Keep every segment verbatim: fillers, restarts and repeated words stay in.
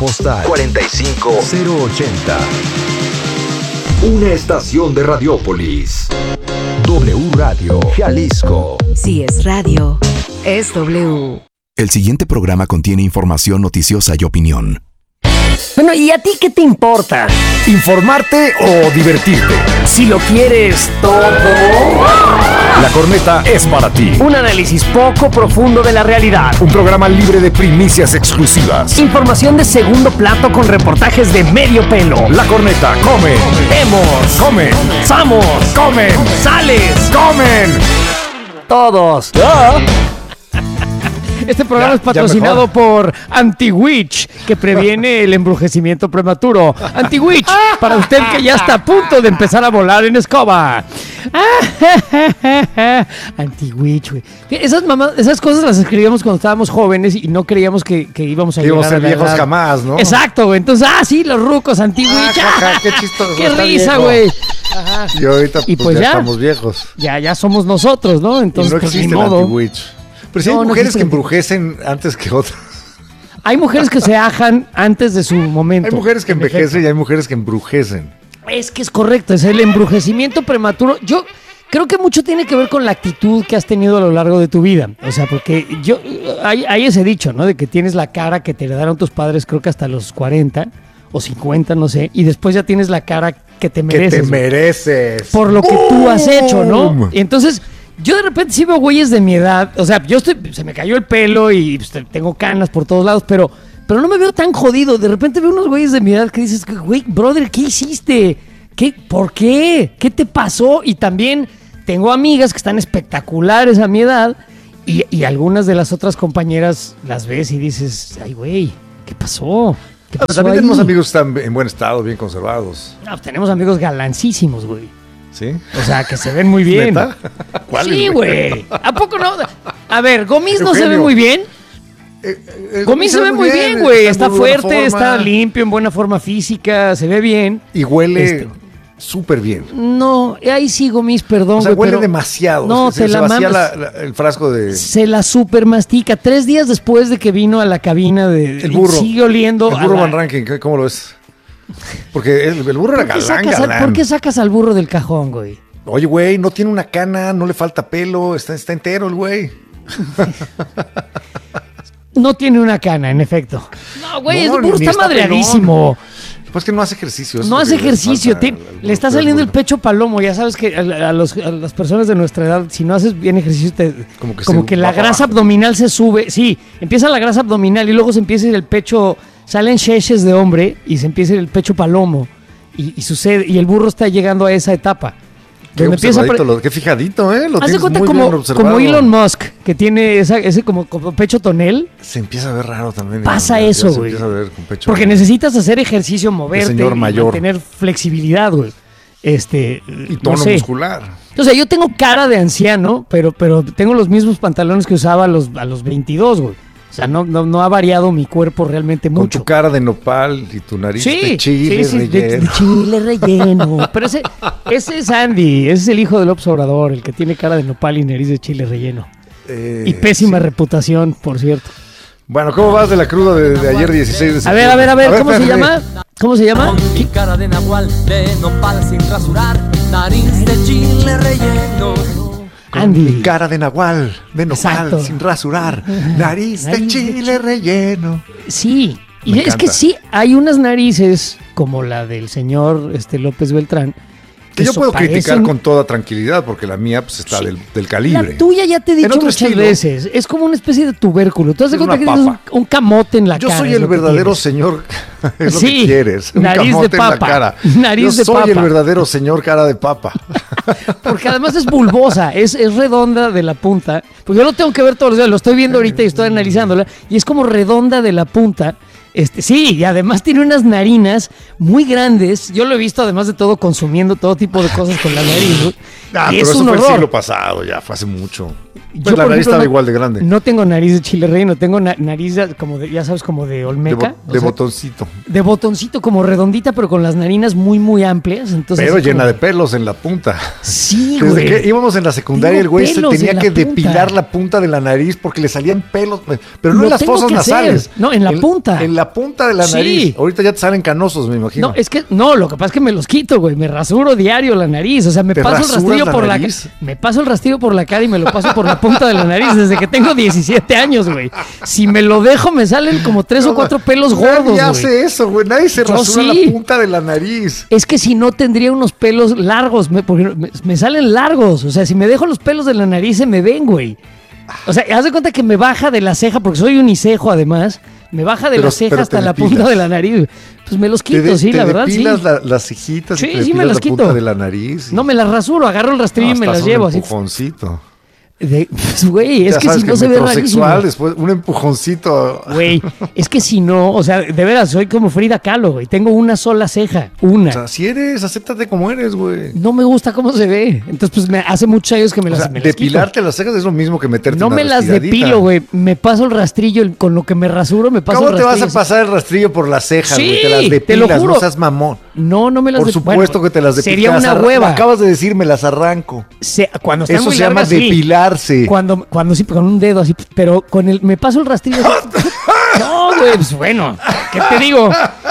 Postal cuarenta y cinco cero ochenta. Una estación de Radiópolis. W Radio Jalisco. Si es radio, es W. El siguiente programa contiene información noticiosa y opinión. Bueno, ¿y a ti qué te importa? ¿Informarte o divertirte? Si lo quieres todo, La Corneta es para ti. un análisis poco profundo de la realidad. Un programa libre de primicias exclusivas. Información de segundo plato con reportajes de medio pelo. La Corneta come, Vemos, come, ¡Samos! comen, ¡Sales! comen. Todos. Este programa Ya, es patrocinado por Anti-Witch, que previene el embrujecimiento prematuro. Anti-Witch, para usted que ya está a punto de empezar a volar en escoba. Anti-Witch, güey. Esas, mamás, esas cosas las escribíamos cuando estábamos jóvenes y no creíamos que, que íbamos a Íbamos llegar a a ser la viejos edad. jamás, ¿no? Exacto, güey. Entonces, ah, sí, los rucos, Anti-Witch. Ah, jaja, qué chistoso, ¡Qué está risa, viejo. güey! Ajá. Y ahorita Y pues, pues ya, ya. estamos viejos. Ya, ya somos nosotros, ¿no? Entonces, y no pues, ni existe el modo. anti-witch. Pero sí No, hay no mujeres existe que el anti- embrujecen antes que otras. Hay mujeres que se ajan antes de su momento. Hay mujeres que en efecto. envejecen y hay mujeres que embrujecen. Es que es correcto, es el embrujecimiento prematuro. Yo creo que mucho tiene que ver con la actitud que has tenido a lo largo de tu vida. O sea, porque yo hay, hay ese dicho, ¿no? De que tienes la cara que te heredaron tus padres, creo que hasta los cuarenta o cincuenta, no sé. Y después ya tienes la cara que te Que mereces. te mereces. Por lo que tú has hecho, ¿no? ¡Bum! Y entonces, yo de repente sí veo güeyes de mi edad. O sea, yo estoy, se me cayó el pelo y pues, tengo canas por todos lados, pero, pero no me veo tan jodido. De repente veo unos güeyes de mi edad que dices, güey, brother, ¿qué hiciste? ¿Qué, ¿Por qué? ¿Qué te pasó? Y también tengo amigas que están espectaculares a mi edad y, y algunas de las otras compañeras las ves y dices, ay, güey, ¿qué pasó? ¿Qué Pero pasó también ahí? tenemos amigos que están en buen estado, bien conservados. No, pues tenemos amigos galancísimos, güey. ¿Sí? O sea, que se ven muy bien. ¿Neta? ¿Cuál, Sí, güey. ¿A poco no? A ver, Gomis no se ve Eugenio. muy bien. Eh, Gomis se ve muy bien, güey. Está en muy buena fuerte, forma. está limpio, en buena forma física, se ve bien. Y huele Este. súper bien. No, ahí sí, Gomis, perdón. O sea, güey, huele pero demasiado. No, se, te se la vacía mamas. la- la- el frasco de... Se la super mastica. Tres días después de que vino a la cabina de... El burro. y sigue oliendo El a burro la- Van Ranking, ¿qué- ¿cómo lo ves? Porque el, el burro era ¿Por qué, galán, sacas al, galán. ¿Por qué sacas al burro del cajón, güey? Oye, güey, no tiene una cana, no le falta pelo, está, está entero el güey. No tiene una cana, en efecto. No, güey, No, el burro ni está está madreadísimo. Pues que no hace ejercicio. eso No es hace lo que le ejercicio, falta te- al- al le está burro. saliendo el pecho palomo. Ya sabes que a, a los- a las personas de nuestra edad, si no haces bien ejercicio, te- Como que como se que va la para grasa abajo. abdominal se sube. Sí, empieza la grasa abdominal y luego se empieza a ir el pecho, salen cheches de hombre y se empieza a ir el pecho palomo. Y, y sucede, y el burro está llegando a esa etapa. Qué Donde empieza a pre- observadito, lo- qué fijadito, ¿eh? Lo Haz de tienes cuenta muy como, bien observado. como Elon Musk, que tiene esa, ese como, como pecho tonel. Se empieza a ver raro también. Pasa ya- ya eso, se güey. empieza a ver con pecho. Porque necesitas hacer ejercicio, moverte, señor y mayor. tener flexibilidad, güey. Este, Y tono no sé. muscular. O sea, yo tengo cara de anciano, pero, pero tengo los mismos pantalones que usaba a los, a los veintidós, güey. O sea, no, no, no ha variado mi cuerpo realmente Con mucho. tu cara de nopal y tu nariz Sí, de chile sí, sí, de- relleno. de chile relleno. Pero ese, ese es Andy, ese es el hijo del López Obrador, el que tiene cara de nopal y nariz de chile relleno. Eh, Y pésima sí. reputación, por cierto. Bueno, ¿cómo vas de la cruda de, de ayer dieciséis de A septiembre? ver, a ver, a ver, ¿cómo se espérate. llama? ¿Cómo se llama? Con mi cara de nahual, de nopal sin rasurar, nariz de chile relleno. Con Andy. mi cara de nahual, de nopal, Exacto. sin rasurar, nariz de Nariz de chile relleno. Sí, y Me es que encanta. sí, hay unas narices como la del señor este, López Beltrán. Que yo eso puedo criticar parecen- con toda tranquilidad, porque la mía pues está Sí. del, del calibre. La tuya ya te he En dicho otro muchas estilo. veces. Es como una especie de tubérculo. Tú has de Es cuenta que una tienes un, papa. un camote en la Yo cara. soy es el lo que verdadero tienes. señor, es lo Sí, que quieres. Un nariz de camote en la papa, cara. nariz Yo de soy el papa. verdadero señor cara de papa. Porque además es bulbosa, es, es redonda de la punta. Porque yo lo tengo que ver todos los días, lo estoy viendo ahorita y estoy analizándola. Y es como redonda de la punta. Este, sí, y además tiene unas narinas muy grandes. Yo lo he visto, además de todo, consumiendo todo tipo de cosas con la nariz, ¿no? Ah, y pero es eso un fue el horror. siglo pasado, ya fue hace mucho. Pues la por nariz estaba no, igual de grande. No tengo nariz de chile relleno, tengo na- nariz de- como de, ya sabes, como de De, olmeca. bo- de o sea, botoncito. de botoncito, como redondita, pero con las narinas muy, muy amplias. Entonces, Pero así llena como- de pelos en la punta. Sí, Desde güey. que íbamos en la secundaria, Tengo el güey se pelos tenía en la que punta. depilar la punta de la nariz porque le salían pelos, pero no Lo en las tengo fosas que hacer. nasales. No, en la punta. En la punta de la Sí. nariz. Ahorita ya te salen canosos, me imagino. No, es que no, lo que pasa es que me los quito, güey. Me rasuro diario la nariz. O sea, me ¿Te paso el rasuras rastrillo la por la nariz? cara. Me paso el rastrillo por la cara y me lo paso por la punta de la nariz desde que tengo diecisiete años, güey. Si me lo dejo, me salen como tres o cuatro pelos gordos, Nadie güey. hace eso, güey. Nadie se Yo rasura sí. la punta de la nariz. Es que si no tendría unos pelos largos, me, porque me, me salen largos. O sea, si me dejo los pelos de la nariz se me ven, güey. O sea, haz de cuenta que me baja de la ceja, porque soy unicejo además. Me baja de Pero- la ceja pero hasta te la depilas. punta de la nariz. Pues me los quito, te de- sí, te la verdad, sí. depilas la- las cejitas Sí, y te sí, me depilas las la quito. punta de la nariz. y- No me las rasuro, agarro el rastrillo No, y me estás las un llevo así. empujoncito. De- pues, güey, es Ya que sabes si no se ve metrosexual, rarísimo. después un empujoncito. Güey, es que si no, o sea, de veras, soy como Frida Kahlo, güey. Tengo una sola ceja, una. O sea, si eres, acéptate como eres, güey. No me gusta cómo se ve. Entonces, pues me hace muchos años que me O las, sea, me las quito. depilarte las cejas es lo mismo que meterte No una me las respiradita. depilo, güey. Me paso el rastrillo el- con lo que me rasuro, me paso ¿Cómo el te vas rastrillo. a pasar el rastrillo por las cejas, Sí, güey? Te las te depilas, lo juro. no seas mamón. No, no me las Por de- supuesto bueno, que te las depilas. Sería Te las una arran- hueva. Acabas de decir, me las arranco. Se- cuando están Eso muy se llama largas, sí. depilarse. Cuando, cuando sí, con un dedo así, pero con el, me paso el rastrillo. No, güey, pues bueno, ¿qué te digo?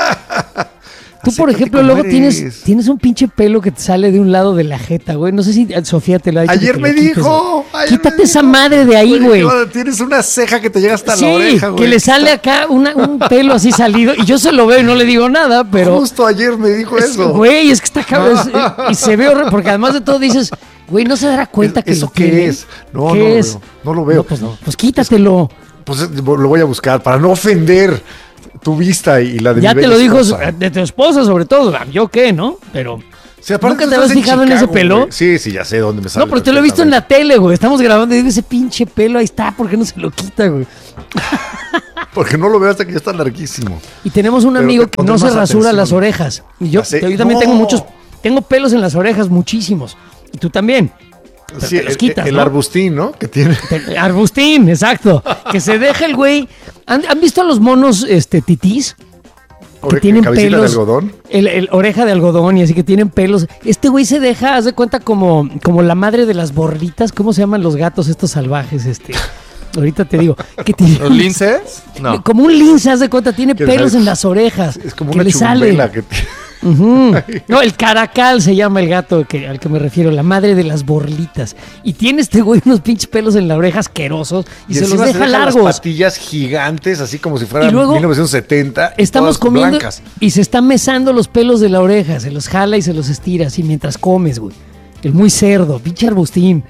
Tú, por Acéptate ejemplo, como luego eres. tienes, tienes un pinche pelo que te sale de un lado de la jeta, güey. No sé si eh, Sofía te lo ha dicho. Ayer que te me lo quites, dijo. güey. ayer Quítate me esa dijo. madre de ahí, güey. no, Tienes una ceja que te llega hasta Sí, la oreja, güey. que le sale acá una- un pelo así salido. Y yo se lo veo y no le digo nada, pero... Justo ayer me dijo es- eso. Güey, es que está cabrón. es- Y se ve horrible, porque además de todo dices, güey, no se dará cuenta que ¿Eso lo qué tiene. es? No, ¿Qué no lo es? veo, no lo veo. No, pues, no, pues quítatelo. Pues eh, lo voy a buscar para no ofender tu vista y la de Ya mi te bella lo dijo esposa. de tu esposa, sobre todo. Yo qué, ¿no? Pero. Sí, aparte ¿Nunca tú te habías estás fijado en ese Chicago, pelo? güey. Sí, sí, ya sé dónde me sale. No, pero te lo he visto en la tele, güey. Estamos grabando y digo, ese pinche pelo ahí está, ¿por qué no se lo quita, güey? Porque no lo veo hasta que ya está larguísimo. Y tenemos un Pero amigo te que no pondré se más rasura atención. las orejas. Y yo, Ya sé. yo también No. tengo muchos. Tengo pelos en las orejas, muchísimos. Y tú también. Pero Sí, te los el, quitas, el ¿no? arbustín, ¿no? Que tiene. Te- Arbustín, exacto. Que se deja el güey. ¿Han, han visto a los monos este, titís? Que Oreja- tienen cabecita de pelos. algodón. El, el oreja de algodón y así que tienen pelos. Este güey se deja, haz de cuenta, como, como la madre de las borlitas. ¿Cómo se llaman los gatos estos salvajes? Este. Ahorita te digo. Que tiene, ¿Los linces? No. Como un lince, haz de cuenta, tiene Que pelos sale- en las orejas. Es como que una le sale. chumbela que tiene. Ujú. No, el caracal se llama el gato que, al que me refiero, la madre de las borlitas. Y tiene este güey unos pinches pelos en la oreja asquerosos y, se los encima deja las largos. patillas gigantes, así como si fueran Y luego mil novecientos setenta. y Estamos todas comiendo blancas. y se está mesando los pelos de la oreja, se los jala y se los estira así mientras comes, güey. El muy cerdo, pinche arbustín.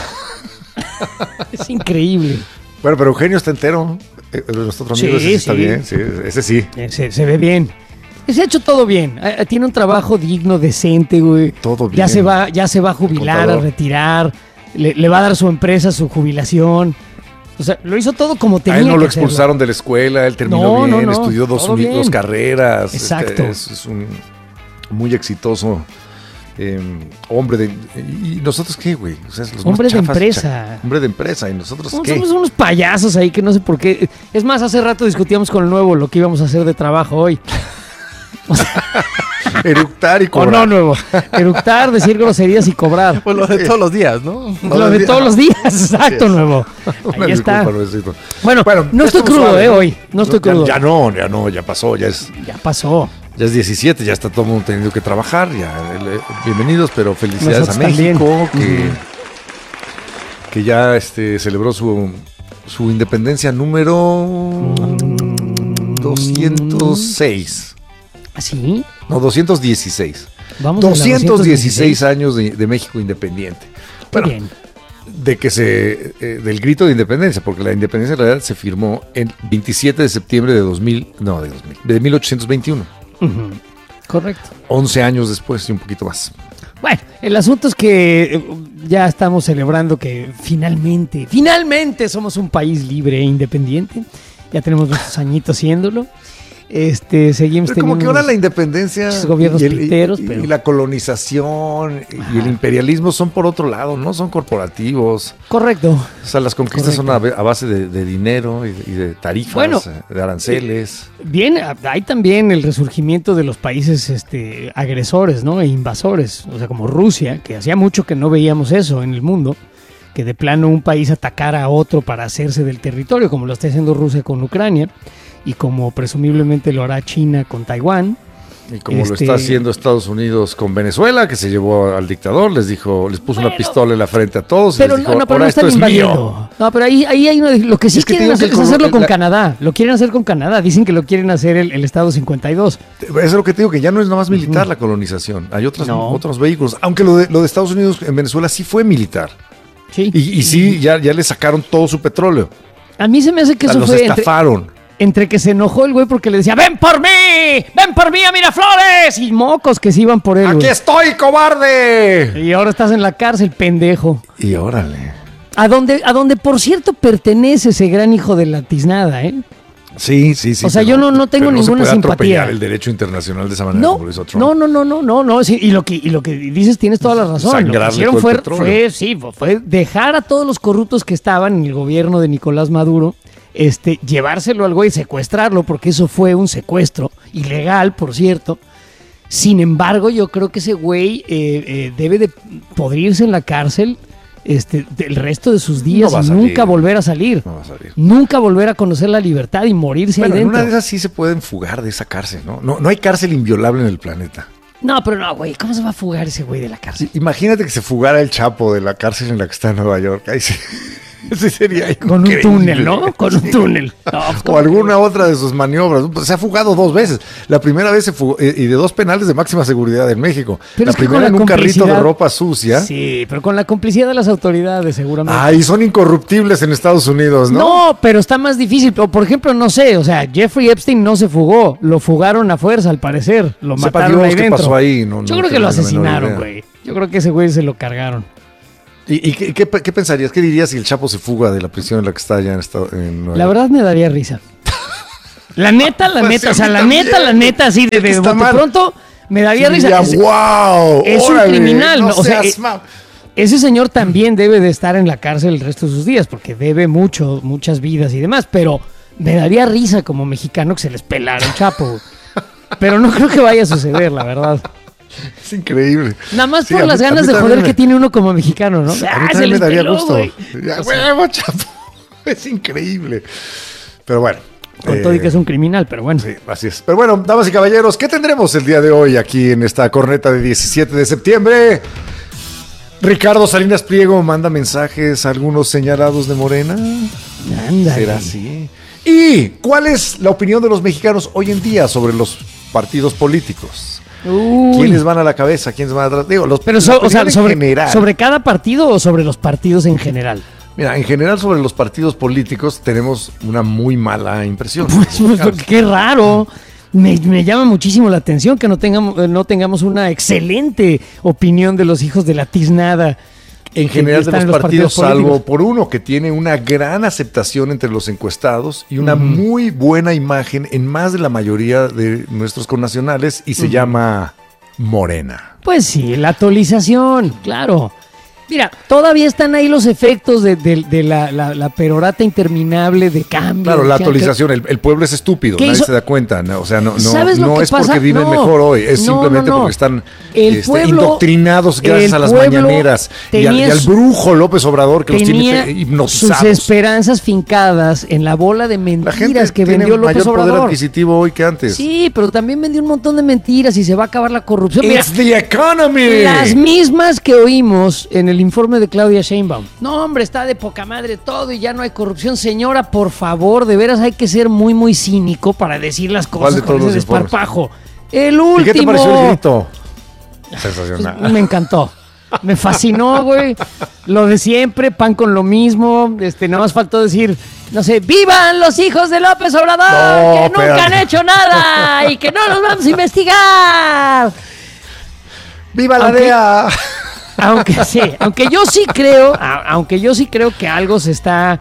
Es increíble. Bueno, pero Eugenio está entero. Eh, Nuestro otro amigo Sí, ese sí está sí. bien. Sí, ese sí. Eh, Se, se ve bien. Se ha hecho todo bien. Eh, eh, Tiene un trabajo digno, decente, güey. Todo Ya bien. se va, ya se va a jubilar, a Contador. retirar. Le, le va a dar su empresa su jubilación. O sea, lo hizo todo como A tenía él no que lo hacerlo. expulsaron de la escuela, él terminó No, no, bien, no, estudió dos, todo uni- bien. dos carreras. este, Exacto. es, es un muy exitoso eh, hombre de... ¿Y nosotros qué, güey? O sea, los más Hombre de chafas, empresa. cha- hombre de empresa. ¿Y nosotros Somos, qué? somos unos payasos ahí que no sé por qué. Es más, hace rato discutíamos con el nuevo lo que íbamos a hacer de trabajo hoy. Eructar y O cobrar. no, nuevo. Eructar, decir groserías y cobrar. Pues lo de todos los días, ¿no? Lo de todos los días, exacto, nuevo. Una Ahí está. disculpa, Luisito. Bueno, Bueno, no ya estoy estamos crudo, suave, eh, ¿no? hoy. No estoy ya- crudo. Ya, no, ya no, ya pasó, ya es, Ya pasó. ya es diecisiete, ya está todo el mundo teniendo que trabajar. Ya, eh, bienvenidos, pero felicidades Nosotros a México, también. que, que ya este, celebró su, su independencia número doscientos seis. ¿Sí? No, doscientos dieciséis. Vamos a la doscientos dieciséis años de, de México independiente. Qué Bueno, bien. de que se eh, del grito de independencia, porque la independencia en realidad se firmó el veintisiete de septiembre de dos mil, no, de dos mil, de mil ochocientos veintiuno. Ujú. Correcto. once años después y un poquito más. Bueno, el asunto es que eh, ya estamos celebrando que finalmente, finalmente somos un país libre e independiente. Ya tenemos nuestros añitos siéndolo. Este, seguimos Pero como teniendo que ahora unos- la independencia esos gobiernos y, el- y- piteros, y- pero- y la colonización y el imperialismo son por otro lado, ¿no? Son corporativos. Correcto. O sea, las conquistas Correcto. son a, a base de, de dinero y de, y de tarifas, Bueno, de aranceles. Bien, hay también el resurgimiento de los países este, agresores, ¿no? E invasores, o sea, como Rusia, que hacía mucho que no veíamos eso en el mundo, que de plano un país atacara a otro para hacerse del territorio, como lo está haciendo Rusia con Ucrania, y como presumiblemente lo hará China con Taiwán. Y como lo Este- está haciendo Estados Unidos con Venezuela, que se llevó al dictador, les dijo, les puso una Bueno, pistola en la frente a todos y Pero les no, dijo, no, pero ahora no esto están es invadiendo. mío. No, pero ahí, ahí hay una, lo que sí Es que te quieren digo que hacer el es hacerlo colo- con la- Canadá. Lo quieren hacer con Canadá. Dicen que lo quieren hacer el, el Estado cincuenta y dos. Eso es lo que te digo, que ya no es nada más militar la colonización. Hay otras, No. otros vehículos. Aunque lo de, lo de Estados Unidos en Venezuela sí fue militar. Sí. Y, y sí, ya, ya le sacaron todo su petróleo. A mí se me hace que O sea, eso los fue entre, estafaron. entre que se enojó el güey porque le decía, ¡ven por mí! ¡Ven por mí a Miraflores! Y mocos que se iban por él, ¡Aquí güey. estoy, cobarde! Y ahora estás en la cárcel, pendejo. Y órale. A donde, a donde, por cierto, pertenece ese gran hijo de la tiznada, ¿eh? Sí, sí, sí. O sea, pero- yo no- no tengo pero ninguna se puede simpatía. atropellar el derecho internacional de esa manera No, como lo hizo Trump. no, no, no, no, no, no, sí, y lo que y lo que dices tienes toda la razón. Lo que Sangrarle hicieron todo fue, el petróleo. fue, sí, fue dejar a todos los corruptos que estaban en el gobierno de Nicolás Maduro, este, llevárselo al güey, secuestrarlo, porque eso fue un secuestro ilegal, por cierto. Sin embargo, yo creo que ese güey eh, eh, debe de podrirse en la cárcel este, el resto de sus días No va a y salir. nunca volver a salir. No va a salir. Nunca volver a conocer la libertad y morirse Bueno, ahí en dentro. una de esas sí se pueden fugar de esa cárcel, ¿no? No, no hay cárcel inviolable en el planeta. No, pero no, güey, ¿cómo se va a fugar ese güey de la cárcel? Imagínate que se fugara el Chapo de la cárcel en la que está en Nueva York. Ahí sí, sí sería Con un increíble. túnel, ¿no? Con un túnel. No, pues, O ¿cómo alguna otra de sus maniobras. Pues se ha fugado dos veces. La primera vez se fugó, eh, y de dos penales de máxima seguridad en México. Pero la es que primera con en la un carrito de complicidad- ropa sucia. Sí, pero con la complicidad de las autoridades, seguramente. Ay, son incorruptibles en Estados Unidos, ¿no? no, pero está más difícil. O, por ejemplo, no sé, o sea, Jeffrey Epstein no se fugó, lo fugaron a fuerza, al parecer. Lo Sepa mataron Dios ahí qué dentro. pasó ahí, no- Yo no creo que tengo lo la menor asesinaron, idea. güey. Yo creo que ese güey se lo cargaron. ¿Y, y qué, qué- qué pensarías? ¿Qué dirías si el Chapo se fuga de la prisión en la que está allá en, Estado- en Nueva La York? verdad me daría risa. La neta, la Pues neta, sí, o sea, a mí la también. neta, la neta, así de, Es que de está bote mal. pronto me daría Sí, risa. diría, Es- ¡wow! es un órale, criminal, no ¿no? O sea, seas eh, ma- Ese señor también debe de estar en la cárcel el resto de sus días, porque debe mucho, muchas vidas y demás, pero me daría risa como mexicano que se les pelara el Chapo. güey. Pero no creo que vaya a suceder, la verdad. Es increíble. Nada más Sí, por a mí- las a ganas mí de también joder me- que tiene uno como mexicano, ¿no? A mí Ah, también se me les daría peló, gusto. güey. Ya, huevo, Chapo. Es increíble. Pero bueno. Con eh, todo y que es un criminal, pero bueno. Sí, así es. Pero bueno, damas y caballeros, ¿qué tendremos el día de hoy aquí en esta corneta de diecisiete de septiembre? Ricardo Salinas Pliego manda mensajes a algunos señalados de Morena. Ándale. ¿Será así? ¿Y cuál es la opinión de los mexicanos hoy en día sobre los partidos políticos? Uy. ¿Quiénes van a la cabeza? ¿Quiénes van atrás? Digo, los, Pero, la so- o opinión sea, en sobre, general. ¿sobre cada partido o sobre los partidos en general? Mira, en general sobre los partidos políticos tenemos una muy mala impresión. Pues, pues, qué raro. Me, me llama muchísimo la atención que no tengamos, eh, no tengamos una excelente opinión de los hijos de la tiznada. En que general de están los en partidos, políticos. salvo por uno que tiene una gran aceptación entre los encuestados y una muy buena imagen en más de la mayoría de nuestros connacionales y se llama Morena. Pues sí, la actualización, claro. Mira, todavía están ahí los efectos de, de- de la, la- la perorata interminable de cambio. Claro, la que- actualización, el, el pueblo es estúpido, ¿Qué nadie hizo? se da cuenta, ¿no? O sea, no, no, ¿Sabes lo no que es pasa? porque viven No, mejor hoy, es no, simplemente no, no. porque están El este, pueblo- indoctrinados gracias el a las pueblo mañaneras y al, tenía y al su- brujo López Obrador que los tenía tiene sus hipnotizados. esperanzas fincadas en la bola de La gente mentiras que tiene vendió López mayor poder Obrador. adquisitivo hoy que antes. Sí, pero también vendió un montón de mentiras y se va a acabar la corrupción. Mira, It's the economy. las mismas que oímos en el informe de Claudia Sheinbaum. No, hombre, está de poca madre todo y ya no hay corrupción. Señora, por favor, de veras hay que ser muy, muy cínico para decir las ¿Cuál cosas de con todos ese los informes? desparpajo. El último. ¿Y qué te pareció el grito? Pues, Sensacional. me encantó. Me fascinó, güey. Lo de siempre, pan con lo mismo. Este, nada más faltó decir, no sé, ¡vivan los hijos de López Obrador! No, ¡Que nunca espérate. han hecho nada! ¡Y que no los vamos a investigar! ¡Viva la Aunque- D E A! Aunque sí, aunque yo sí creo, a- aunque yo sí creo que algo se está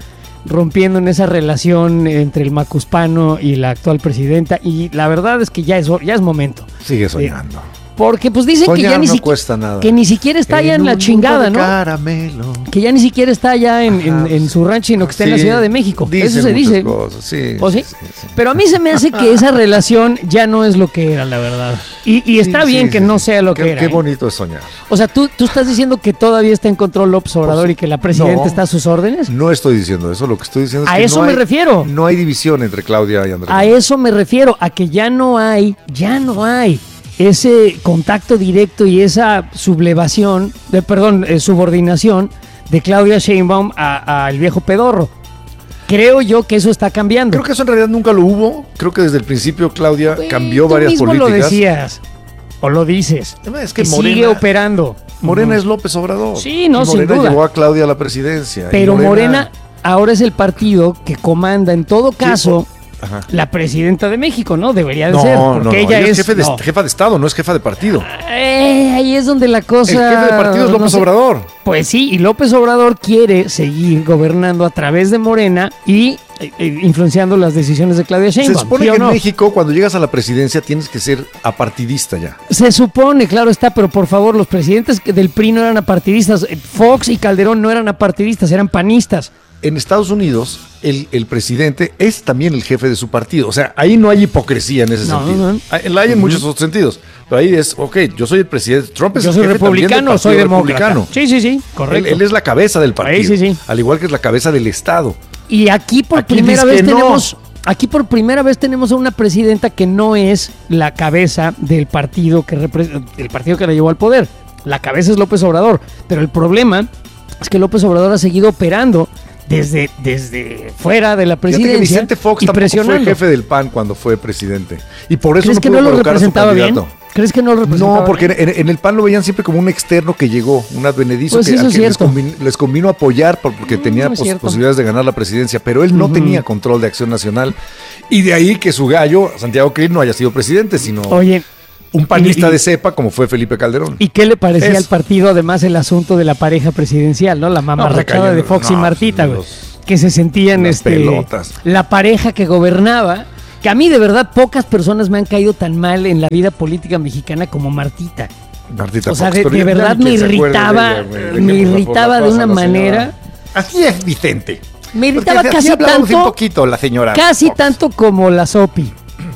rompiendo en esa relación entre el macuspano y la actual presidenta, y la verdad es que ya es, ya es momento. Sigue soñando. Eh, porque pues dicen Soñar que ya ni no siquiera cuesta nada. que ni siquiera está En ya en un la mundo chingada, de ¿no? Caramelo. Que ya ni siquiera está ya en, en, Ajá. en su rancho, sino que está en la Sí, Ciudad de México. dicen Eso se muchas dice. cosas, sí, ¿O sí? sí, sí, sí. Pero a mí se me hace que esa relación ya no es lo que era, la verdad. Y, y está Sí, bien sí, que sí, no sí. sea lo Qué- que era. Qué ¿eh? bonito es soñar. O sea, ¿tú, tú estás diciendo que todavía está en control López Obrador y que la presidenta No. está a sus órdenes. No estoy diciendo eso, lo que estoy diciendo es A que eso no me hay- refiero. No hay división entre Claudia y Andrés. A eso me refiero, a que ya no hay, ya no hay ese contacto directo y esa sublevación, de, perdón, eh, subordinación de Claudia Sheinbaum al viejo pedorro. Creo yo que eso está cambiando. Creo que eso en realidad nunca lo hubo. Creo que desde el principio Claudia Güey, cambió tú varias mismo políticas. lo decías, o lo dices, Es que que Morena- sigue operando. Morena Ujú. es López Obrador. Sí, no, Y sin Morena duda. llevó a Claudia a la presidencia. y Pero Morena ahora es el partido que comanda en todo caso Ajá. la presidenta de México, ¿no? Debería de No, ser, no, porque no, ella, ella es... jefe de, no. jefa de Estado, no es jefa de partido. Eh, ahí es donde la cosa... El jefe de partido es no López sé. Obrador. Pues sí, y López Obrador quiere seguir gobernando a través de Morena y eh, eh, influenciando las decisiones de Claudia Se Sheinbaum. supone ¿sí o que en no? México, cuando llegas a la presidencia, tienes que ser apartidista ya. Se supone, claro está, pero por favor, los presidentes del P R I no eran apartidistas. Fox y Calderón no eran apartidistas, eran panistas. En Estados Unidos, el, el presidente es también el jefe de su partido. O sea, ahí no hay hipocresía en ese No, sentido. no. Hay- La hay en muchos otros sentidos. Pero ahí es, ok, yo soy el presidente. Trump es Yo el soy jefe también del republicano, Partido soy demócrata. Republicano. Sí, sí, sí, correcto. Él, él es la cabeza del partido. Ahí sí, sí. Al igual que es la cabeza del Estado. Y aquí por Aquí primera dice vez que no. tenemos, aquí por primera vez tenemos a una presidenta que no es la cabeza del partido que repre- el partido que la llevó al poder. La cabeza es López Obrador, pero el problema es que López Obrador ha seguido operando desde, desde fuera de la Fíjate que presidencia Vicente Fox y tampoco fue presionando. jefe del P A N cuando fue presidente. Y por eso ¿Crees no que pudo no lo colocar a su representaba bien? candidato. ¿Crees que no lo representaba No, porque bien? en, en el P A N lo veían siempre como un externo que llegó, un advenedizo Pues que, eso al es que les, cierto. convin- les convino apoyar por- porque Mm, tenía es pos- cierto. posibilidades de ganar la presidencia, pero él no Ujú. tenía control de Acción Nacional. Y de ahí que su gallo, Santiago Krill, no haya sido presidente, sino Oye, un panista y- y- de cepa como fue Felipe Calderón. ¿y qué le parecía Eso. al partido además el asunto de la pareja presidencial, ¿no? La mamarrachada cayeron- de Fox y no, Martita, güey. los- Que se sentían las este, pelotas. la pareja que gobernaba. Que a mí de verdad pocas personas me han caído tan mal en la vida política mexicana como Martita. Martita O sea, Fox, de, pero de ya verdad ni me quien se acuerde de irritaba, ella, güey. me Dejémosla por irritaba la de paz una a la manera, señora. Así es Vicente. me irritaba Porque casi así hablamos un tanto, poquito la señora. casi Fox. tanto como la Sopi.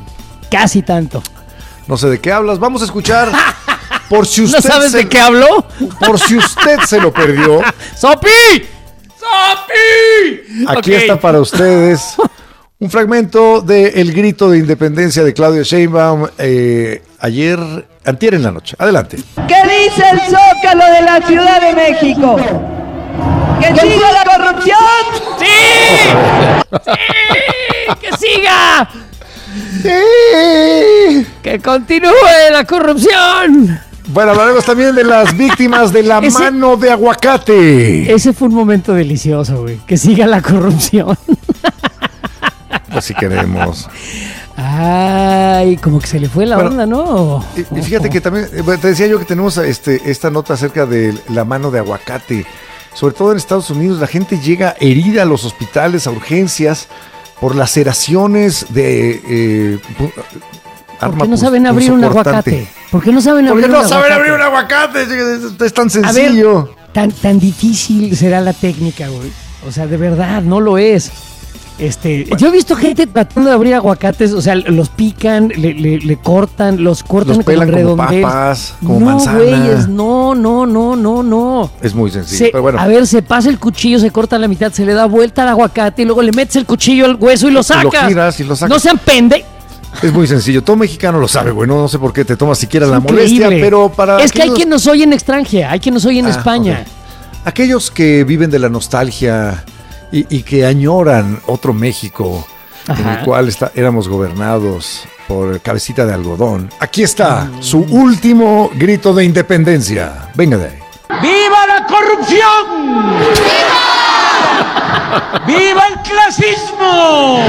Casi tanto. No sé de qué hablas. Vamos a escuchar. Por si usted ¿No sabes se- de qué habló? Por si usted se lo perdió, ¡Sopi! ¡Sopi! aquí Ok. está para ustedes un fragmento de El grito de independencia de Claudia Sheinbaum eh, ayer, antier en la noche. Adelante. ¿Qué dice el Zócalo de la Ciudad de México? ¡Que siga la corrupción! ¡Sí! ¡Sí! ¡Que siga! ¡Que continúe la corrupción! Bueno, hablaremos también de las víctimas de la Ese- mano de aguacate. Ese fue un momento delicioso, güey. Que siga la corrupción. Pues si queremos. Ay, como que se le fue la Bueno, onda, ¿no? Y, y fíjate que también, eh, bueno, te decía yo que tenemos este, esta nota acerca de la mano de aguacate. Sobre todo en Estados Unidos, la gente llega herida a los hospitales, a urgencias, por laceraciones de eh, pu- ¿Por arma qué no pus- saben abrir un punzocortante. aguacate? ¿Por qué no saben ¿Por qué abrir no un saben aguacate? abrir un aguacate? Es, es tan A ver, sencillo. tan, tan difícil será la técnica, güey. O sea, de verdad, no lo es. Este, yo he visto gente tratando de abrir aguacates, o sea, los pican, le, le- le cortan, los cortan Los pelan con como redondel. papas, como no, manzana. güeyes, no, no, no, no, no. Es muy sencillo. Se- pero bueno, A ver, se pasa el cuchillo, se corta la mitad, se le da vuelta al aguacate y luego le metes el cuchillo al hueso y lo sacas. giras y lo sacas. No sean pende. es muy sencillo. Todo mexicano lo sabe, güey. No, no sé por qué te tomas siquiera la Increíble. molestia, pero para Es que hay aquellos- quien nos oye en extranjera, hay quien nos oye en Ah, España. ok. Aquellos que viven de la nostalgia y, y que añoran otro México en Ajá. el cual está- éramos gobernados por cabecita de algodón. Aquí está Mm. su último grito de independencia. Venga de ahí. ¡Viva la corrupción! ¡Viva! ¡Viva el clasismo!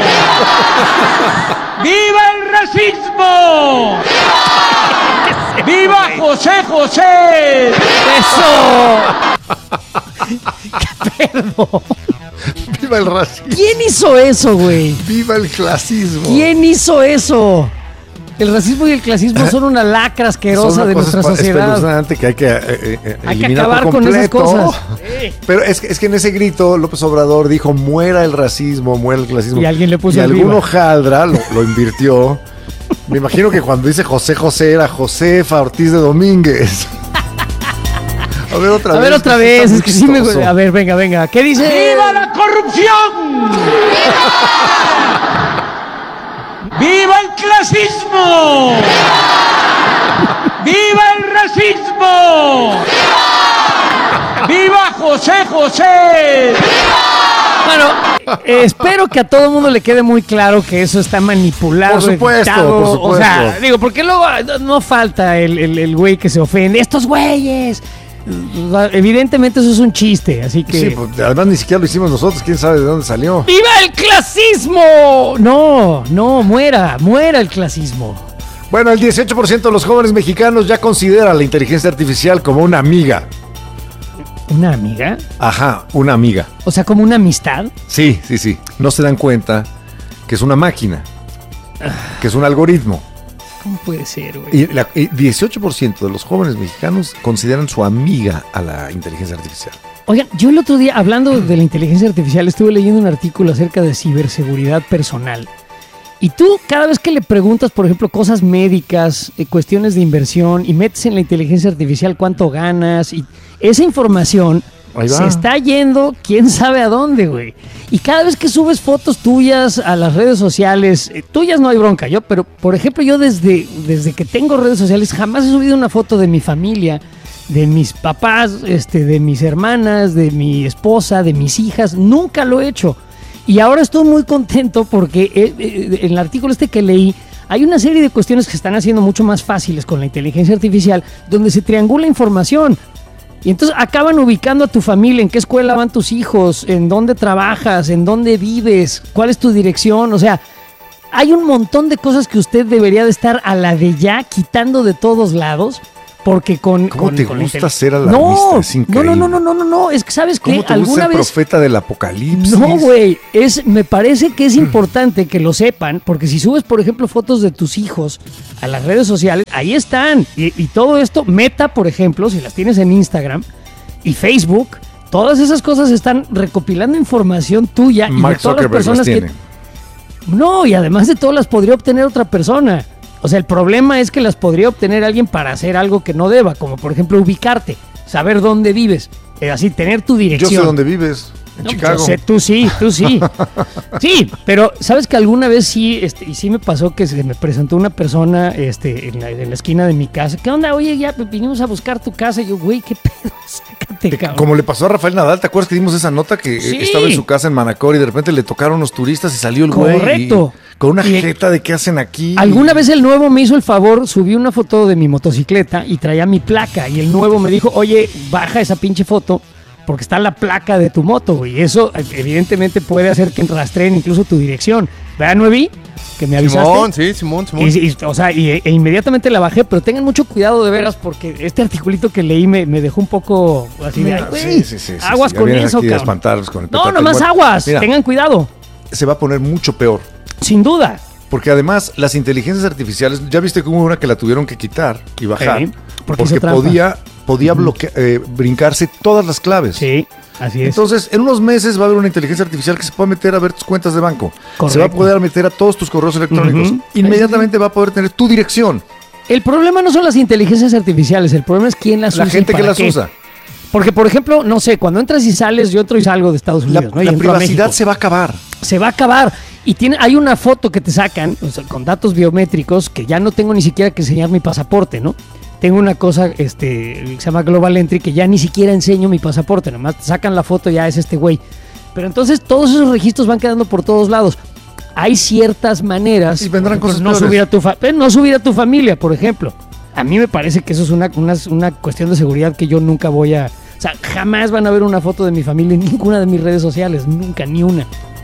¡Viva el racismo! ¡Viva José José! ¡Eso! ¡Qué pedo! Viva el racismo. ¿Quién hizo eso, güey? Viva el clasismo. ¿Quién hizo eso? El racismo y el clasismo son una lacra asquerosa de nuestra sociedad. Es que hay que, eh, eh, hay que eliminar acabar por con esas completo. cosas. Sí. Pero es que, es que en ese grito López Obrador dijo, muera el racismo, muera el clasismo. Y alguien le puso Y algún arriba. hojaldra lo, lo invirtió. Me imagino que cuando dice José José era Josefa Ortiz de Domínguez. A ver otra A vez. ver otra es que vez, está es muy que sí me... chistoso. A ver, venga, venga. ¿Qué dice? ¡Viva la corrupción! ¡Viva el clasismo! ¡Viva el racismo! ¡Viva José José! Bueno, eh, espero que a todo el mundo le quede muy claro que eso está manipulado. Por supuesto, editado. por supuesto. O sea, digo, porque luego no falta el, el, el güey que se ofende. ¡Estos güeyes! Evidentemente eso es un chiste, así que... Sí, pues, además ni siquiera lo hicimos nosotros, quién sabe de dónde salió. ¡Viva el clasismo! No, no, muera, muera el clasismo. Bueno, el dieciocho por ciento de los jóvenes mexicanos ya considera la inteligencia artificial como una amiga. ¿Una amiga? Ajá, una amiga. O sea, como una amistad. Sí, sí, sí. No se dan cuenta que es una máquina, que es un algoritmo. ¿Cómo puede ser, güey? Y la, y dieciocho por ciento de los jóvenes mexicanos consideran su amiga a la inteligencia artificial. Oigan, yo el otro día, hablando de la inteligencia artificial, estuve leyendo un artículo acerca de ciberseguridad personal. Y tú, cada vez que le preguntas, por ejemplo, cosas médicas, eh, cuestiones de inversión, y metes en la inteligencia artificial cuánto ganas, y esa información se está yendo quién sabe a dónde, güey. Y cada vez que subes fotos tuyas a las redes sociales, eh, tuyas no hay bronca, yo, pero por ejemplo, yo desde, desde que tengo redes sociales jamás he subido una foto de mi familia, de mis papás, este, de mis hermanas, de mi esposa, de mis hijas, nunca lo he hecho. Y ahora estoy muy contento porque eh, eh, en el artículo este que leí hay una serie de cuestiones que se están haciendo mucho más fáciles con la inteligencia artificial, donde se triangula información. Y entonces acaban ubicando a tu familia, en qué escuela van tus hijos, en dónde trabajas, en dónde vives, cuál es tu dirección. O sea, hay un montón de cosas que usted debería de estar a la de ya quitando de todos lados. Porque con... ¿Cómo con, te con gusta intel- ser alarmista? No, Es increíble. no, no, no, no, no, no, es que ¿sabes qué? ¿Cómo te gusta ¿Alguna el vez... profeta del apocalipsis? No, güey, es, me parece que es importante que lo sepan, porque si subes, por ejemplo, fotos de tus hijos a las redes sociales, ahí están. Y, y todo esto, Meta, por ejemplo, si las tienes en Instagram y Facebook, todas esas cosas están recopilando información tuya y Mark de todas las Zuckerberg personas las que... tiene. No, y además de todo las podría obtener otra persona. O sea, el problema es que las podría obtener alguien para hacer algo que no deba, como por ejemplo ubicarte, saber dónde vives, eh, así tener tu dirección. Yo sé dónde vives, en No, Chicago. yo sé, tú sí, tú sí. Sí, pero sabes que alguna vez sí, este, y sí me pasó que se me presentó una persona este, en, la, en la esquina de mi casa. ¿Qué onda? Oye, ya vinimos a buscar tu casa. Y yo, güey, qué pedo, sácate, cabrón. Como le pasó a Rafael Nadal, ¿te acuerdas que dimos esa nota que Sí. eh, estaba en su casa en Manacor y de repente le tocaron unos turistas y salió el güey? Correcto. y- Con una Y- jeta de qué hacen aquí. Alguna vez el nuevo me hizo el favor, subí una foto de mi motocicleta y traía mi placa. Y el nuevo me dijo, oye, baja esa pinche foto porque está la placa de tu moto, güey. Y eso eh, evidentemente puede hacer que rastreen incluso tu dirección. ¿Verdad, Nuevi? Que me avisaste. Simón, sí, Simón, Simón. Y, y, o sea, y, e inmediatamente la bajé, pero tengan mucho cuidado de veras porque este articulito que leí me, me dejó un poco así de, ay, Mira, güey, sí, sí, sí, sí, aguas sí, ya con vienes eso, aquí a cabrón. espantarlos con el No, petate. nomás Bueno, aguas, mira, tengan cuidado, se va a poner mucho peor. sin duda. Porque además las inteligencias artificiales, ya viste que hubo una que la tuvieron que quitar y bajar. Sí, porque hizo porque trampa. podía, podía bloquear, eh, brincarse todas las claves. Sí, así es. Entonces, en unos meses va a haber una inteligencia artificial que se puede meter a ver tus cuentas de banco. Correcto. Se va a poder meter a todos tus correos electrónicos. Ujú. Inmediatamente va a poder tener tu dirección. El problema no son las inteligencias artificiales, el problema es quién las La usa. y gente que para las qué. usa. Porque, por ejemplo, no sé, cuando entras y sales, yo entro y salgo de Estados La, Unidos, ¿no? Y la entro a privacidad México. se va a acabar. Se va a acabar. Y tiene, hay una foto que te sacan, o sea, con datos biométricos, que ya no tengo ni siquiera que enseñar mi pasaporte, ¿no? Tengo una cosa este, que se llama Global Entry, que ya ni siquiera enseño mi pasaporte, nomás te sacan la foto, ya es este güey. Pero entonces todos esos registros van quedando por todos lados. Hay ciertas maneras. Y vendrán por ejemplo, cosas no peores. subir, a tu fa- eh, no subir a tu familia, por ejemplo. A mí me parece que eso es una, una, una cuestión de seguridad que yo nunca voy a... O sea, jamás van a ver una foto de mi familia en ninguna de mis redes sociales, nunca, ni una.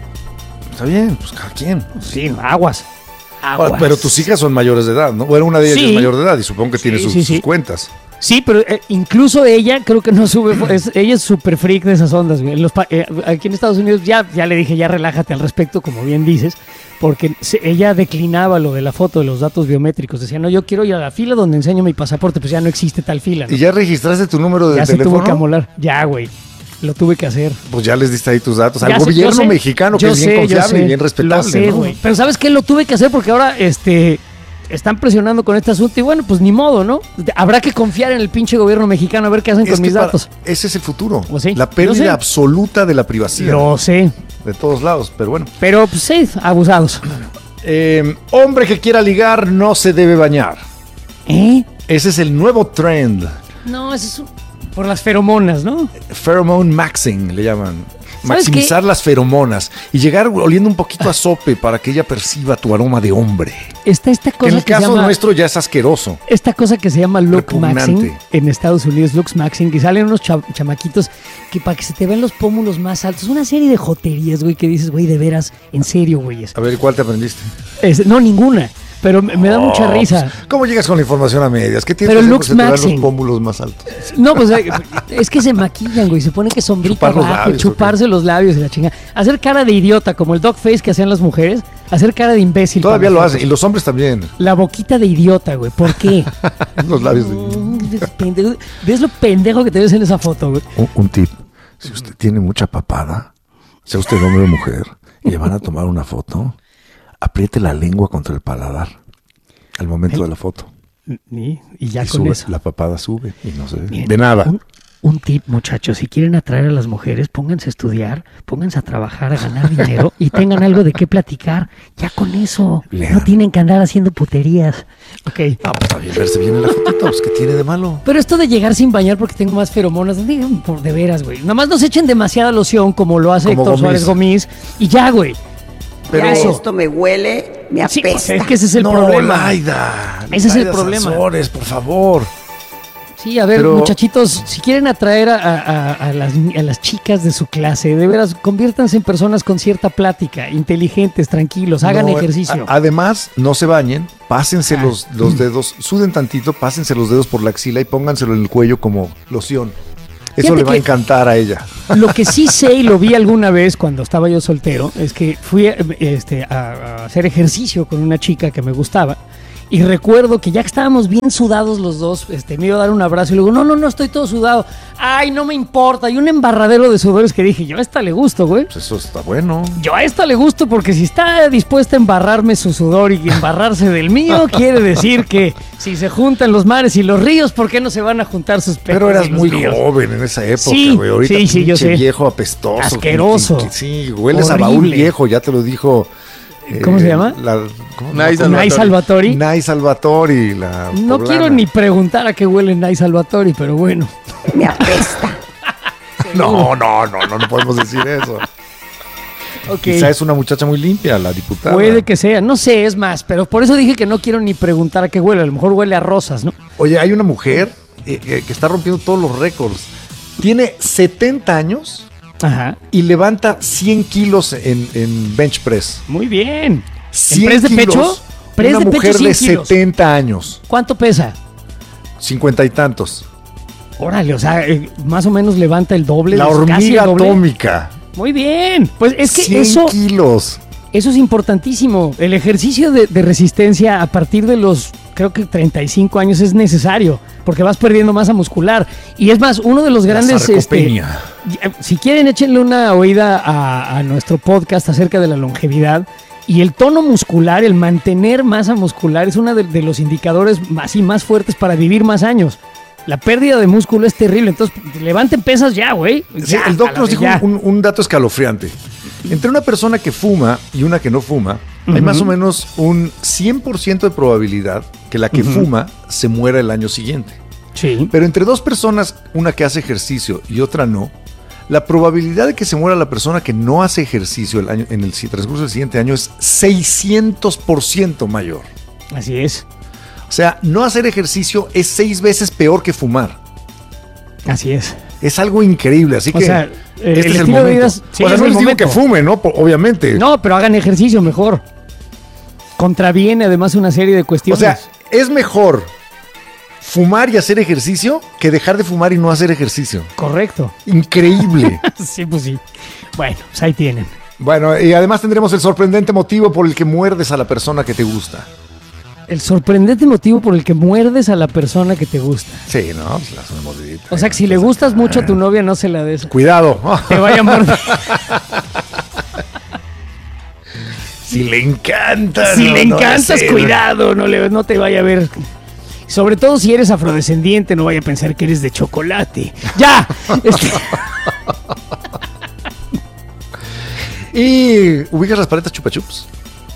Está bien, pues cada quien. Sí, aguas. Aguas. Pero tus hijas son mayores de edad, ¿no? Bueno, una de ellas Sí. es mayor de edad y supongo que tiene Sí, sus, sí, sí. sus cuentas. Sí, pero eh, incluso ella creo que no sube, fo- es, ella es súper freak de esas ondas, güey. En los pa- eh, aquí en Estados Unidos ya, ya le dije, ya relájate al respecto, como bien dices, porque se- ella declinaba lo de la foto de los datos biométricos. Decía, no, yo quiero ir a la fila donde enseño mi pasaporte, pues ya no existe tal fila, ¿no? ¿Y ya registraste tu número de Ya se teléfono? tuvo que amolar. Ya, güey. Lo tuve que hacer. Pues ya les diste ahí tus datos. Al Ya sé, gobierno yo sé, mexicano, que yo es bien sé, yo confiable sé, y bien respetable, lo sé, ¿no? güey. Pero ¿sabes qué? Lo tuve que hacer porque ahora este, están presionando con este asunto y bueno, pues ni modo, ¿no? Habrá que confiar en el pinche gobierno mexicano a ver qué hacen Es con que mis para- datos. Ese es el futuro. ¿O sí? La Lo sé. pérdida absoluta de la privacidad. Lo sé. De todos lados, pero bueno. Pero pues sí, abusados. Eh, hombre que quiera ligar no se debe bañar. ¿Eh? Ese es el nuevo trend. No, eso es un- por las feromonas, ¿no? Pheromone maxing, le llaman. ¿Sabes Maximizar las feromonas y llegar oliendo un poquito a sope para que ella perciba tu aroma de hombre. Está esta Que cosa en el que caso se llama, nuestro ya es asqueroso. esta cosa que se llama look Repugnante. maxing en Estados Unidos, looks maxing, que salen unos cha- chamaquitos que para que se te vean los pómulos más altos, una serie de joterías, güey, que dices, güey, de veras, en serio, güey. A ver, ¿cuál te aprendiste? Es- no, ninguna, pero me, me da mucha Oh, risa. pues, ¿cómo llegas con la información a medias? ¿Qué tienes Pero que hacer looks que se te vean maxing. los pómulos más altos? No, pues eh, es que se maquillan, güey. Se pone que sombrita Chupar los abajo, labios, chuparse los labios y la chingada. Hacer cara de idiota, como el dog face que hacían las mujeres. Hacer cara de imbécil. Todavía para lo nosotros. hacen. Y los hombres también. La boquita de idiota, güey. ¿Por qué? Los labios de... Mm, pendejo. ¿Ves lo pendejo que te ves en esa foto, güey? Un, un tip. Si usted tiene mucha papada, sea usted hombre o mujer, y le van a tomar una foto, apriete la lengua contra el paladar al momento de la foto. Y, y ya Y con sube, eso. la papada sube y no se ve. Miren, De nada. Un, un tip, muchachos. Si quieren atraer a las mujeres, pónganse a estudiar, pónganse a trabajar, a ganar dinero y tengan algo de qué platicar. Ya con eso. Lean. No tienen que andar haciendo puterías. Ok. Ah, pues está bien verse bien en la fotito, pues ¿qué tiene de malo? Pero esto de llegar sin bañar porque tengo más feromonas, digan, por de veras, güey. Nada más nos echen demasiada loción como lo hace Como Héctor Gomis. Suárez Gómez y ya, güey. Pero Ya eso- esto me huele, me Sí, apesta. pues es que ese es el no, problema. Laida. Ese es el Laida problema. Sansores, por favor. Sí, a ver, Pero- muchachitos, si quieren atraer a, a- a las, a las chicas de su clase, de veras, conviértanse en personas con cierta plática, inteligentes, tranquilos, hagan No, ejercicio. a- además, no se bañen, pásense Ah. los, los dedos, suden tantito, pásense los dedos por la axila y pónganselo en el cuello como loción. Eso Fíjate le va a que- encantar a ella. Lo que sí sé y lo vi alguna vez cuando estaba yo soltero es que fui eh, este, a, a hacer ejercicio con una chica que me gustaba y recuerdo que ya que estábamos bien sudados los dos, este, me iba a dar un abrazo y luego, no, no, no, estoy todo sudado. Ay, no me importa. Y un embarradero de sudores que dije, yo a esta le gusto, güey. Pues eso está bueno. Yo a esta le gusto porque si está dispuesta a embarrarme su sudor y embarrarse del mío, quiere decir que si se juntan los mares y los ríos, ¿por qué no se van a juntar sus peces? Pero eras y los muy ríos? joven en esa época, Sí, güey. Ahorita sí, sí, yo pinche sé. viejo apestoso. Asqueroso. que- que- sí, hueles a Horrible. baúl viejo, ya te lo dijo. eh, ¿Cómo se llama? La, ¿cómo? Nay ¿Cómo? Nay Salvatori. Nay Salvatori. La No poblana. quiero ni preguntar a qué huele Nay Salvatori, pero bueno. Me apesta. No, no, no, no, no podemos decir eso. Ok. Quizá es una muchacha muy limpia, la diputada. Puede que sea, no sé, es más, pero por eso dije que no quiero ni preguntar a qué huele, a lo mejor huele a rosas, ¿no? Oye, hay una mujer eh, eh, que está rompiendo todos los récords. Tiene setenta años Ajá, y levanta cien kilos en, en bench press. muy bien. cien ¿En press de kilos, pecho? Press una de pecho, mujer de cien kilos. setenta años, ¿Cuánto pesa? cincuenta y tantos. Órale, o sea, eh, más o menos levanta el doble. La casi el hormiga doble. atómica. Muy bien, pues es que cien eso, kilos. eso es importantísimo. El ejercicio de, de resistencia a partir de los, creo que treinta y cinco años es necesario, porque vas perdiendo masa muscular. Y es más, uno de los La grandes... este, sarcopenia. si quieren, échenle una oída a, a nuestro podcast acerca de la longevidad. Y el tono muscular, el mantener masa muscular, es uno de, de los indicadores más y más fuertes para vivir más años. La pérdida de músculo es terrible, entonces levanten pesas ya, güey. Sí, Ya, el doctor nos dijo ya. un, un dato escalofriante. Entre una persona que fuma y una que no fuma, hay más o menos un cien por ciento de probabilidad que la que fuma se muera el año siguiente. Sí. Pero entre dos personas, una que hace ejercicio y otra no, la probabilidad de que se muera la persona que no hace ejercicio el año, en el transcurso del siguiente año es seiscientos por ciento mayor. Así es, O sea, no hacer ejercicio es seis veces peor que fumar. así es. Es algo increíble, así O que sea, eh, este el es el estilo de momento. vida es- sí, o sea, es no el les digo momento. que fumen, ¿no? Po- Obviamente. No, pero hagan ejercicio mejor. Contraviene además una serie de O cuestiones. sea, es mejor fumar y hacer ejercicio que dejar de fumar y no hacer ejercicio. Correcto. Increíble. Sí, pues sí. Bueno, pues ahí tienen. Bueno, y además tendremos el sorprendente motivo por el que muerdes a la persona que te gusta. El sorprendente motivo por el que muerdes a la persona que te gusta. Sí, ¿no? Pues las una mordidita. O sea, que si le gustas mucho a tu novia, no se la des. Cuidado. Te vaya a morder. Si le encanta. Si no, le no encantas, sé. cuidado, no, le, no te vaya a ver. Sobre todo si eres afrodescendiente, no vaya a pensar que eres de chocolate. ¡Ya! Este... ¿Y ubicas las paletas Chupa Chups?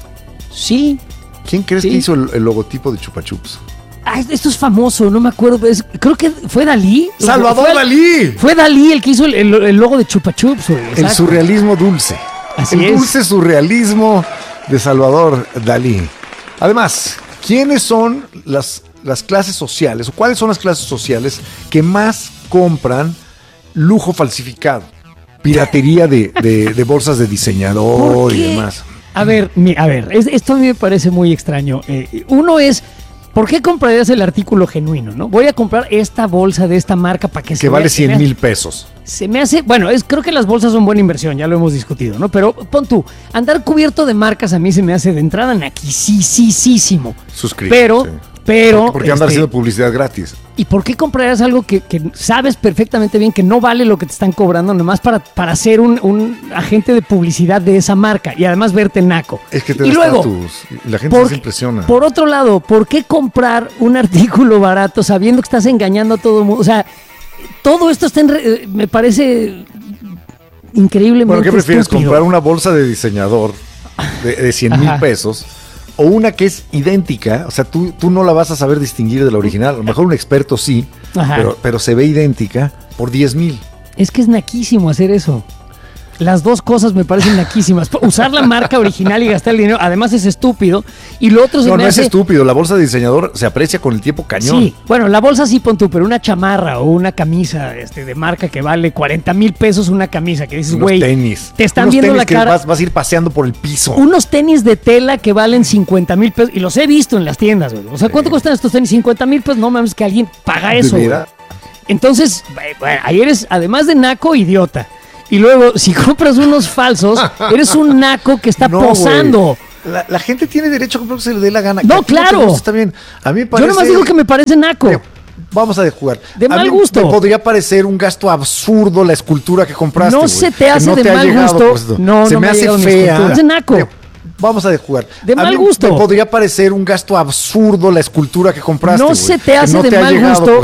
Sí. ¿Quién crees Sí. que hizo el, el logotipo de Chupa Chups? Ah, esto es famoso, no me acuerdo. Es- creo que fue Dalí. ¡Salvador fue, Dalí! Fue Dalí el que hizo el, el- el logo de Chupa Chups, güey. El Exacto. surrealismo dulce. Así el es. dulce surrealismo de Salvador Dalí. Además, ¿quiénes son las, las clases sociales o cuáles son las clases sociales que más compran lujo falsificado? Piratería de, de- de bolsas de diseñador ¿Por y qué? demás. A ver, mi- a ver, es- esto a mí me parece muy extraño. Eh, uno es, ¿por qué comprarías el artículo genuino, no? Voy a comprar esta bolsa de esta marca para que se Que vea- vale se me cien hace- mil pesos. Se me hace, bueno, es, creo que las bolsas son buena inversión, ya lo hemos discutido, ¿no? Pero pon tú, andar cubierto de marcas a mí se me hace de entrada naquisísimo. Suscrito. Pero, sí. pero... Porque andar este, haciendo publicidad gratis. ¿Y por qué comprarías algo que, que sabes perfectamente bien que no vale lo que te están cobrando nomás para, para ser un, un agente de publicidad de esa marca y además verte naco? Es que te y da luego, estatus. Y la gente por, se impresiona. por otro lado, ¿por qué comprar un artículo barato sabiendo que estás engañando a todo el mundo? O sea, todo esto está en re- eh, me parece increíblemente Bueno, ¿qué prefieres? estúpido. ¿Comprar una bolsa de diseñador de, de cien mil Ajá. pesos o una que es idéntica? O sea, tú, tú no la vas a saber distinguir de la original. A lo mejor un experto sí, Ajá. pero, pero se ve idéntica por diez mil. Es que es naquísimo hacer eso. Las dos cosas me parecen naquísimas. Usar la marca original y gastar el dinero, además es estúpido. Y lo otro se No, me no hace... es estúpido. La bolsa de diseñador se aprecia con el tiempo cañón. Sí, bueno, la bolsa sí pon tú, pero una chamarra o una camisa este, de marca que vale cuarenta mil pesos una camisa, que dices, Unos güey, tenis. te están Unos viendo tenis la que cara. Vas, vas a ir paseando por el piso. Unos tenis de tela que valen cincuenta mil pesos, y los he visto en las tiendas, güey. O sea, ¿cuánto Sí. cuestan estos tenis? cincuenta mil pesos, no mames, que alguien paga ¿De eso, güey. veras? Entonces, bueno, ahí eres, además de naco, idiota. Y luego, si compras unos falsos, eres un naco que está No, posando. güey. La, la gente tiene derecho a comprar lo que se le dé la gana. No, Que a ti te claro. guste, está bien. A mí me Yo parece... nomás digo que me parece naco. Eh, Vamos a jugar. De A mal mí gusto. Me podría parecer un gasto absurdo la escultura que compraste. No güey, se te que hace no de te ha mal llegado, gusto. pues, No, se no me me ha hace llegado mi fea. escultura. Es naco. Eh, Vamos a jugar. De A mal mí gusto. Me podría parecer un gasto absurdo la escultura que compraste. No güey, se te que hace no de te ha mal llegado, gusto.